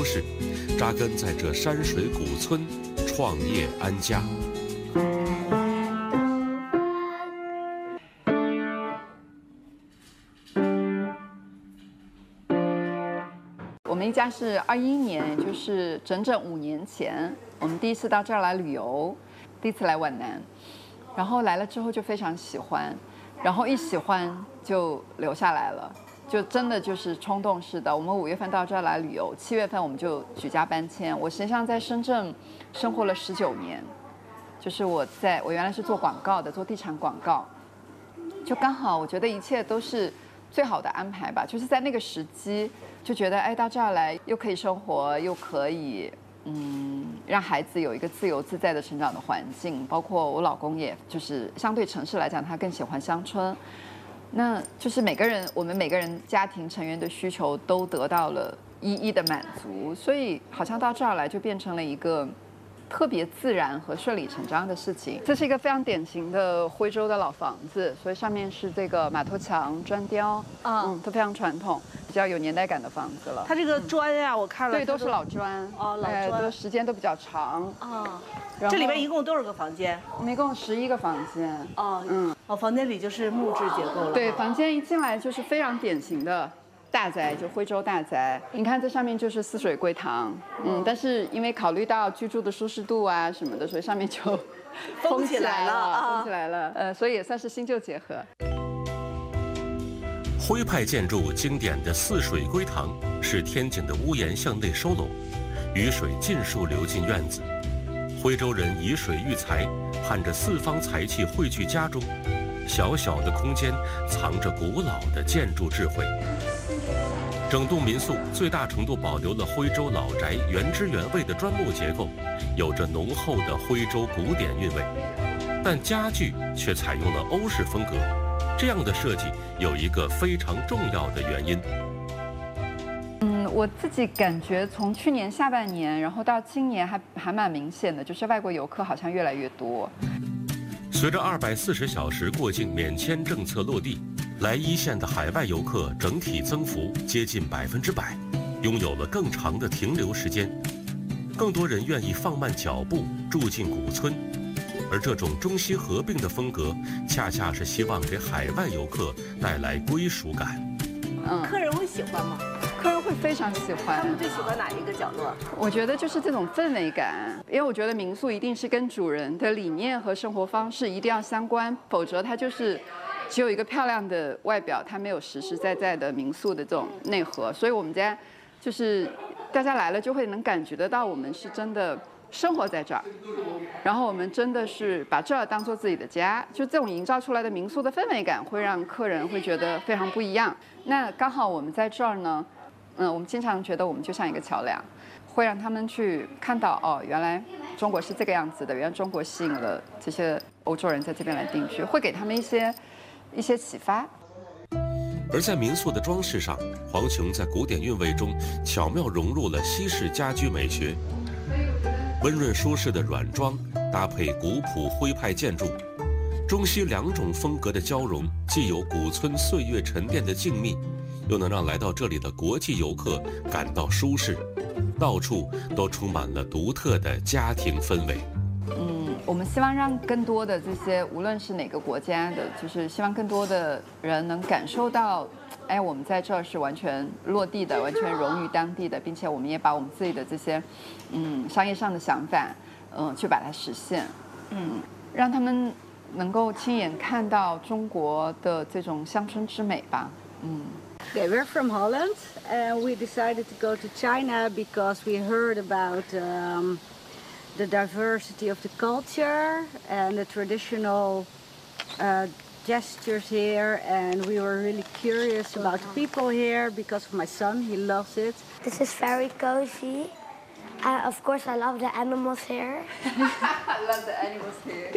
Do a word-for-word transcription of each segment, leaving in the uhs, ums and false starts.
式，扎根在这山水古村，创业安家。 我们一家是二一年，就是整整五年前，我们第一次到这儿来旅游，第一次来皖南，然后来了之后就非常喜欢，然后一喜欢就留下来了，就真的就是冲动式的。我们五月份到这儿来旅游，七月份我们就举家搬迁。我实际上在深圳生活了十九年，就是我在我原来是做广告的，做地产广告，就刚好我觉得一切都是最好的安排吧，就是在那个时机。就觉得哎，到这儿来又可以生活，又可以嗯让孩子有一个自由自在的成长的环境，包括我老公也就是相对城市来讲，他更喜欢乡村。那就是每个人我们每个人家庭成员的需求都得到了一一的满足，所以好像到这儿来就变成了一个特别自然和顺理成章的事情。这是一个非常典型的徽州的老房子，所以上面是这个马头墙砖雕，嗯，都非常传统。比较有年代感的房子了。 它这个砖呀，我看了， 对，都是老砖。 哦，老砖， 都时间都比较长。 啊，这里面一共多少个房间？ 我们一共十一个房间。 哦，嗯，哦，房间里就是木质结构了。 对，房间一进来就是非常典型的大宅，就徽州大宅。你看这上面就是四水归堂，嗯，但是因为考虑到居住的舒适度啊什么的，所以上面就封起来了， 封起来了。呃，所以也算是新旧结合。 徽派建筑经典的四水归堂是天井的屋檐向内收拢，雨水尽数流进院子。徽州人以水育财，盼着四方财气汇聚家中。小小的空间藏着古老的建筑智慧。整栋民宿最大程度保留了徽州老宅原汁原味的砖木结构，有着浓厚的徽州古典韵味，但家具却采用了欧式风格。这样的设计有一个非常重要的原因。 嗯，我自己感觉从去年下半年，然后到今年还还蛮明显的，就是外国游客好像越来越多。 随着二百四十小时过境免签政策落地，来一线的海外游客整体增幅接近百分之百，拥有了更长的停留时间。更多人愿意放慢脚步住进古村。而这种中西合并的风格，恰恰是希望给海外游客带来归属感。 嗯，客人会喜欢吗？ 客人会非常喜欢。 他们最喜欢哪一个角落？ 我觉得就是这种氛围感，因为我觉得民宿一定是跟主人的理念和生活方式一定要相关，否则它就是只有一个漂亮的外表，它没有实实在在的民宿的这种内核。所以我们家就是大家来了就会能感觉得到，我们是真的生活在这儿，然后我们真的是把这儿当做自己的家，就这种营造出来的民宿的氛围感，会让客人会觉得非常不一样。那刚好我们在这儿呢，嗯，我们经常觉得我们就像一个桥梁，会让他们去看到哦，原来中国是这个样子的，原来中国吸引了这些欧洲人在这边来定居，会给他们一些一些启发。 而在民宿的装饰上，黄琼在古典韵味中巧妙融入了西式家居美学。温润舒适的软装搭配古朴徽派建筑，中西两种风格的交融，既有古村岁月沉淀的静谧，又能让来到这里的国际游客感到舒适。到处都充满了独特的家庭氛围。 嗯，我们希望让更多的这些，无论是哪个国家的，就是希望更多的人能感受到，哎，我们在这儿是完全落地的，完全融于当地的，并且我们也把我们自己的这些，嗯，商业上的想法，嗯，去把它实现，嗯，让他们能够亲眼看到中国的这种乡村之美吧，嗯。 Okay, we're from Holland, and we decided to go to China because we heard about um, the diversity of the culture and the traditional uh, gestures here, and we were really curious about the people here because of my son. He loves it. This is very cozy. Uh, of course, I love the animals here. I love the animals here.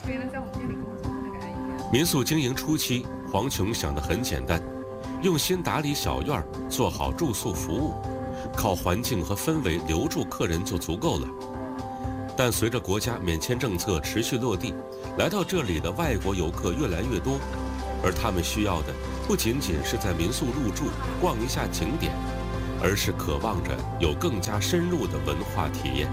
民宿经营初期，黄琼想得很简单。用心打理小院，做好住宿服务，靠环境和氛围留住客人就足够了。但随着国家免签政策持续落地，来到这里的外国游客越来越多，而他们需要的不仅仅是在民宿入住、逛一下景点， 而是渴望着有更加深入的文化体验。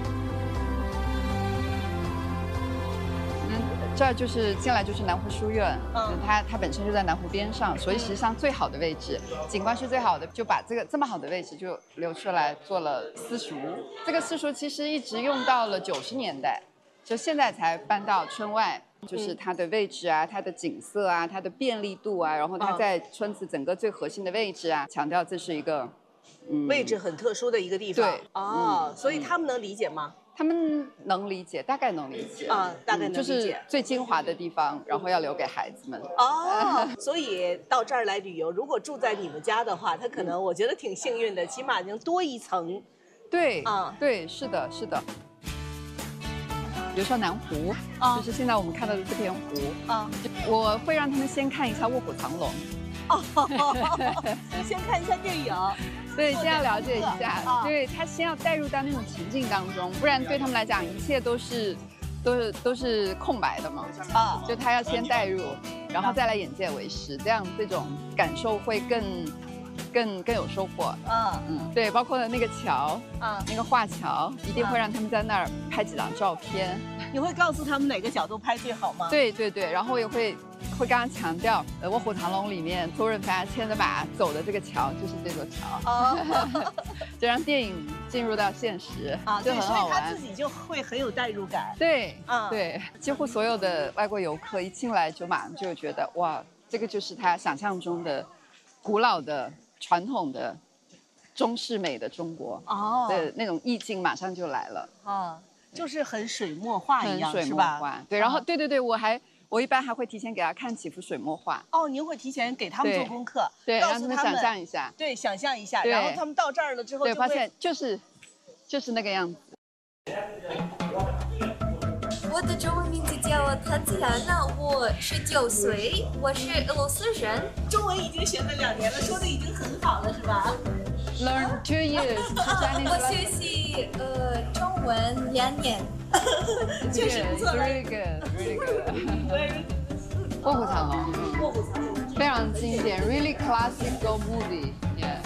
这儿就是进来就是南湖书院， 嗯， 它它本身就在南湖边上，所以实际上最好的位置，景观是最好的，就把这个这么好的位置就留出来做了私塾。这个私塾其实一直用到了九十年代，就现在才搬到村外，就是它的位置啊、它的景色啊、它的便利度啊，然后它在村子整个最核心的位置啊，强调这是一个， 嗯，位置很特殊的一个地方。对，哦，所以他们能理解吗？ 他们能理解，大概能理解啊，大概能理解， 就是最精华的地方，然后要留给孩子们。 哦，所以到这儿来旅游，如果住在你们家的话，他可能我觉得挺幸运的，起码能多一层。 对，啊，对，是的，是的。比如说南湖，啊，就是现在我们看到的这片湖，啊，我会让他们先看一下《卧虎藏龙》。哦， 先看一下电影。 对，先要了解一下，啊、对他先要带入到那种情境当中，不然对他们来讲，一切都是，都是都是空白的嘛。啊，就他要先带入，然后再来眼见为实，这样这种感受会更，更更有收获。嗯嗯，对，包括那个桥，啊，那个画桥，一定会让他们在那儿拍几张照片。 你会告诉他们哪个角度拍最好吗？ 对对对，然后也会。会刚刚强调，呃，《卧虎藏龙》里面周润发牵着马走的这个桥就是这座桥，哦、就让电影进入到现实，啊，就很好玩。 所以他自己就会很有代入感。 对，啊，对，几乎所有的外国游客一进来就马上就觉得，哇，这个就是他想象中的古老的、传统的、中式美的中国哦的那种意境，马上就来了。啊， 就是很水墨画一样， 很水墨画。对，然后对对对，我还。我一般还会提前给他看几幅水墨画。 哦，您会提前给他们做功课， 对，让他们想象一下。 对，想象一下，然后他们到这儿了之后， 对，发现就是，就是那个样子。 我的中文名字叫塔兹亚娜，我十九岁，我是俄罗斯人。 中文已经学了两年了，说的已经很好了，是吧 ？Learn two years. 我学习呃中文两年。 确实不错 ，Very good, really good. 卧虎藏龙， 卧虎藏龙非常经典 ，really classical movie. Yeah.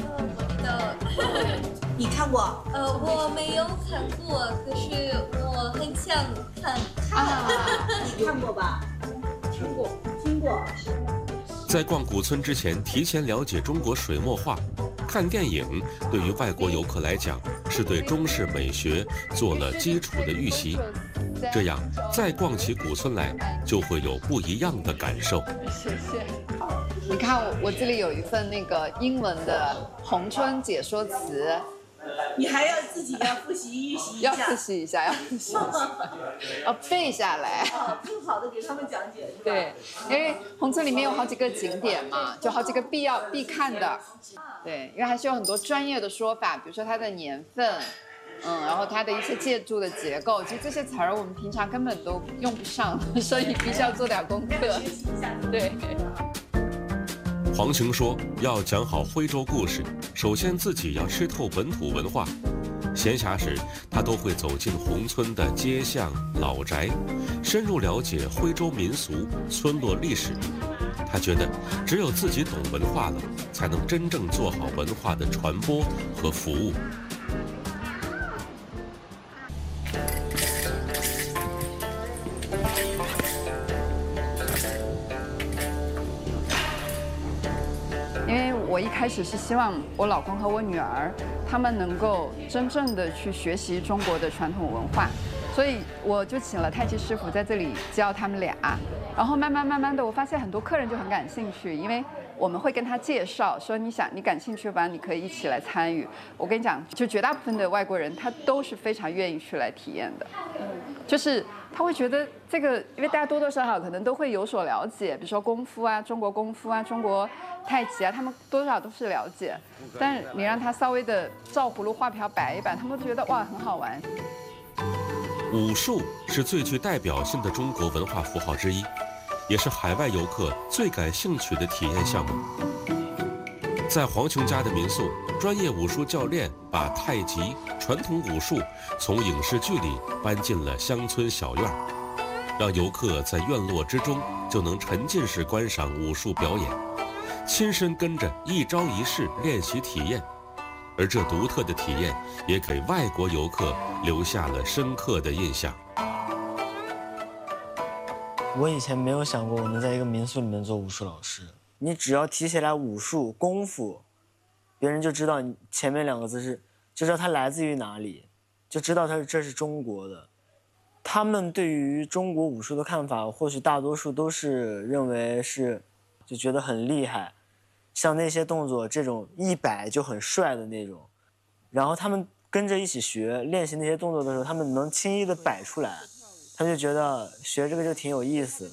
你看过？ 呃，我没有看过，可是我很想看。 啊，你看过吧？听过，听过。 在逛古村之前，提前了解中国水墨画。看电影对于外国游客来讲，是对中式美学做了基础的预习，这样再逛起古村来，就会有不一样的感受。 谢谢。你看我，我这里有一份那个英文的红春解说词。 你还要自己要复习预习一下， 要复习一下，要复习一下，要背下来， 更好的给他们讲解。 对，因为红村里面有好几个景点嘛，就好几个必要必看的。对，因为还是有很多专业的说法，比如说它的年份，嗯，然后它的一些建筑的结构，其实这些词儿我们平常根本都用不上，所以必须要做点功课。 学习一下。 对。 黄晴说，要讲好徽州故事，首先自己要吃透本土文化。闲暇时，他都会走进宏村的街巷老宅，深入了解徽州民俗、村落历史。他觉得，只有自己懂文化了，才能真正做好文化的传播和服务。 因为我一开始是希望我老公和我女儿，他们能够真正的去学习中国的传统文化，所以我就请了太极师傅在这里教他们俩。然后慢慢慢慢的，我发现很多客人就很感兴趣，因为我们会跟他介绍说，你想你感兴趣吧，你可以一起来参与。我跟你讲，就绝大部分的外国人，他都是非常愿意去来体验的，就是他会觉得这个，因为大家多多少少可能都会有所了解，比如说功夫啊，中国功夫啊，中国太极啊，他们多少都是了解，但是你让他稍微的照葫芦画瓢摆一摆，他们都觉得哇很好玩。 武术是最具代表性的中国文化符号之一，也是海外游客最感兴趣的体验项目。在黄琼家的民宿，专业武术教练把太极传统武术从影视剧里搬进了乡村小院，让游客在院落之中就能沉浸式观赏武术表演，亲身跟着一招一式练习体验。 而这独特的体验也给外国游客留下了深刻的印象。 我以前没有想过我能在一个民宿里面做武术老师。你只要提起来武术功夫，别人就知道你前面两个字是，就知道它来自于哪里，就知道它这是中国的。他们对于中国武术的看法，或许大多数都是认为是，就觉得很厉害，像那些动作这种一摆就很帅的那种。然后他们跟着一起学练习那些动作的时候，他们能轻易的摆出来，他们就觉得学这个就挺有意思。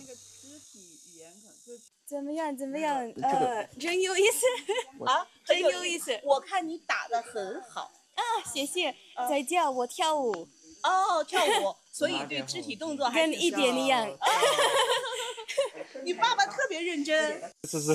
怎么样？怎么样？呃，真有意思啊， 真有意思。 我看你打得很好啊，谢谢。在教我跳舞。 哦，跳舞，所以对肢体动作还跟一点一样。 你爸爸特别认真。 这是